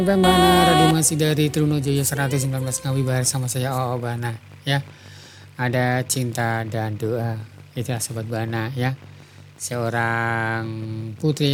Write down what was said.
Bana Radio masih dari Trunojoyo 119 Ngawi bersama saya Oo Bana ya. Ada cinta dan doa. Itulah sobat Bana ya. Seorang putri